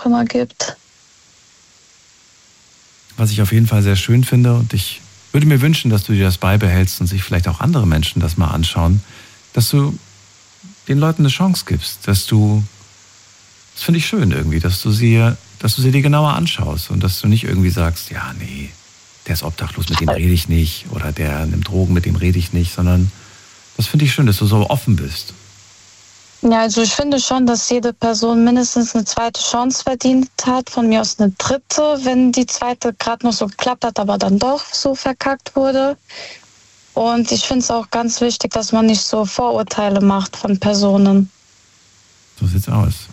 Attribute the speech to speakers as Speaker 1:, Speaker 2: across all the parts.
Speaker 1: auch immer gibt.
Speaker 2: Was ich auf jeden Fall sehr schön finde, und ich würde mir wünschen, dass du dir das beibehältst und sich vielleicht auch andere Menschen das mal anschauen, dass du den Leuten eine Chance gibst, das finde ich schön irgendwie, dass du sie dir genauer anschaust und dass du nicht irgendwie sagst, ja, nee, der ist obdachlos, mit dem rede ich nicht, oder der nimmt Drogen, mit dem rede ich nicht, sondern das finde ich schön, dass du so offen bist.
Speaker 1: Ja, also ich finde schon, dass jede Person mindestens eine zweite Chance verdient hat. Von mir aus eine dritte, wenn die zweite gerade noch so geklappt hat, aber dann doch so verkackt wurde. Und ich finde es auch ganz wichtig, dass man nicht so Vorurteile macht von Personen.
Speaker 2: So sieht's aus.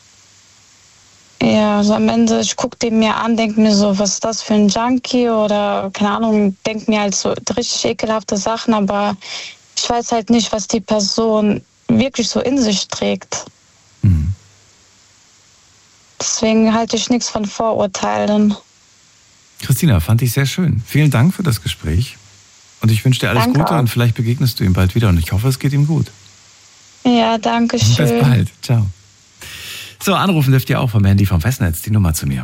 Speaker 1: Ja, also am Ende, ich gucke den mir an, denke mir so, was ist das für ein Junkie oder keine Ahnung, denke mir halt so richtig ekelhafte Sachen, aber ich weiß halt nicht, was die Person wirklich so in sich trägt.
Speaker 2: Mhm.
Speaker 1: Deswegen halte ich nichts von Vorurteilen.
Speaker 2: Christina, fand ich sehr schön. Vielen Dank für das Gespräch. Und ich wünsche dir alles
Speaker 1: Danke
Speaker 2: Gute
Speaker 1: auch.
Speaker 2: und vielleicht begegnest du ihm bald wieder und ich hoffe, es geht ihm gut.
Speaker 1: Ja, danke schön.
Speaker 2: Bis bald. Ciao. So, anrufen dürft ihr auch vom Handy vom Festnetz. Die Nummer zu mir.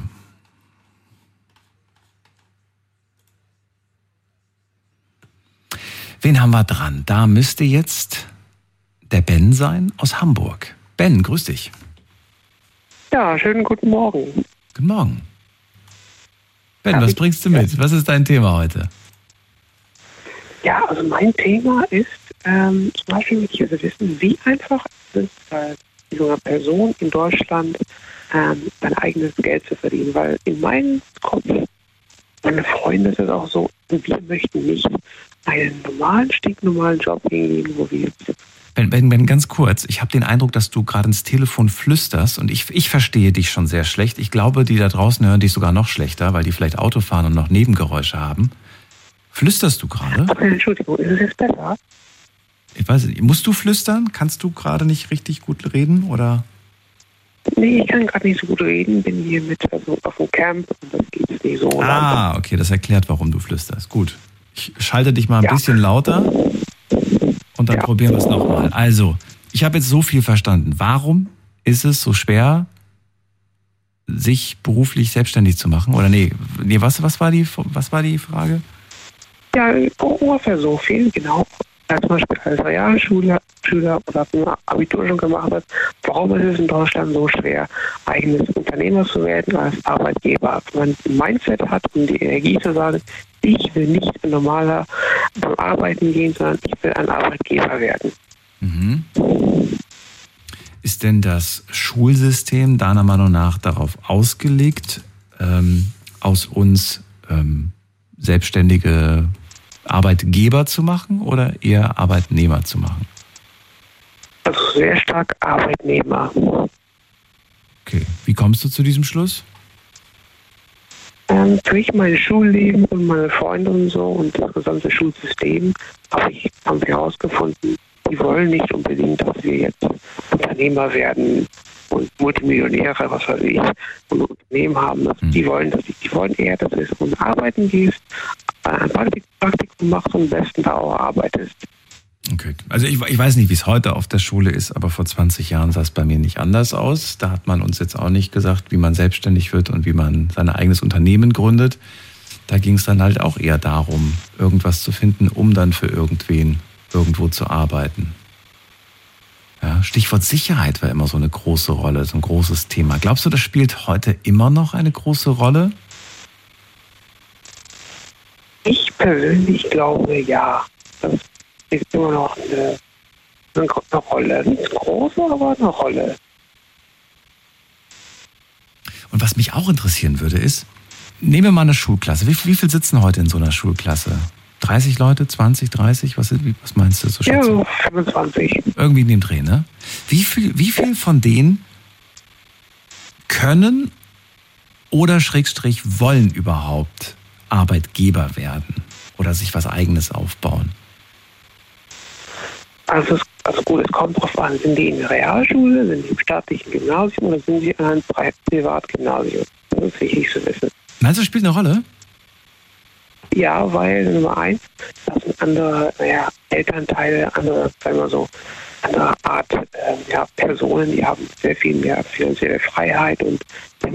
Speaker 2: Wen haben wir dran? Da müsste jetzt der Ben sein aus Hamburg. Ben, grüß dich.
Speaker 3: Ja, schönen guten Morgen.
Speaker 2: Guten Morgen. Ben, was bringst du mit? Was ist dein Thema heute?
Speaker 3: Ja, also mein Thema ist, zum Beispiel möchte ich also wissen, wie einfach es ist, als junger Person in Deutschland sein eigenes Geld zu verdienen. Weil in meinem Kopf, meine Freunde, ist es auch so, wir möchten nicht einen normalen, stinknormalen Job hingehen, wo wir...
Speaker 2: Ben, ganz kurz. Ich habe den Eindruck, dass du gerade ins Telefon flüsterst und ich verstehe dich schon sehr schlecht. Ich glaube, die da draußen hören dich sogar noch schlechter, weil die vielleicht Auto fahren und noch Nebengeräusche haben. Flüsterst du gerade?
Speaker 3: Okay, Entschuldigung, ist es jetzt besser?
Speaker 2: Ich weiß nicht. Musst du flüstern? Kannst du gerade nicht richtig gut reden, oder?
Speaker 3: Nee, ich kann gerade nicht so gut reden, bin hier auf dem Camp und das geht nicht so langsam.
Speaker 2: Okay, das erklärt, warum du flüsterst. Gut. Ich schalte dich mal ein bisschen lauter und dann probieren wir es nochmal. Also, ich habe jetzt so viel verstanden. Warum ist es so schwer, sich beruflich selbstständig zu machen? Oder nee, was war die Frage?
Speaker 3: Ja, ungefähr so viel, genau. Zum Beispiel als Realschüler oder wenn man Abitur schon gemacht hat, warum ist es in Deutschland so schwer, eigenes Unternehmer zu werden als Arbeitgeber? Wenn man ein Mindset hat und die Energie zu sagen, ich will nicht ein normaler beim Arbeiten gehen, sondern ich will ein Arbeitgeber werden.
Speaker 2: Mhm. Ist denn das Schulsystem deiner Meinung nach darauf ausgelegt, aus uns selbstständige Arbeitgeber zu machen oder eher Arbeitnehmer zu machen?
Speaker 3: Also sehr stark Arbeitnehmer.
Speaker 2: Okay, wie kommst du zu diesem Schluss?
Speaker 3: Durch mein Schulleben und meine Freunde und so und das gesamte Schulsystem haben wir herausgefunden, die wollen nicht unbedingt, dass wir jetzt Unternehmer werden und Multimillionäre, was weiß ich, und Unternehmen haben. Die wollen eher, dass du zum Arbeiten gehst, ein Praktikum machst und am besten da auch arbeitest.
Speaker 2: Okay, also ich weiß nicht, wie es heute auf der Schule ist, aber vor 20 Jahren sah es bei mir nicht anders aus. Da hat man uns jetzt auch nicht gesagt, wie man selbstständig wird und wie man sein eigenes Unternehmen gründet. Da ging es dann halt auch eher darum, irgendwas zu finden, um dann für irgendwen irgendwo zu arbeiten. Ja, Stichwort Sicherheit war immer so eine große Rolle, so ein großes Thema. Glaubst du, das spielt heute immer noch eine große Rolle?
Speaker 3: Ich persönlich glaube, ja. Das ist immer noch eine Rolle. Nicht große, aber eine Rolle.
Speaker 2: Und was mich auch interessieren würde ist, nehmen wir mal eine Schulklasse. Wie viel sitzen heute in so einer Schulklasse? 30 Leute, 20, 30? Was meinst du?
Speaker 3: Ja, so 25.
Speaker 2: Irgendwie in dem Dreh, ne? Wie viel von denen können oder / wollen überhaupt Arbeitgeber werden oder sich was Eigenes aufbauen?
Speaker 3: Also gut, es kommt drauf an, sind die in der Realschule, sind die im staatlichen Gymnasium oder sind sie an einem Privatgymnasium? Das ist wichtig zu wissen.
Speaker 2: Meinst du, das spielt eine Rolle?
Speaker 3: Ja, weil Nummer 1, das sind andere Elternteile, andere Art Personen, die haben sehr viel mehr finanzielle Freiheit und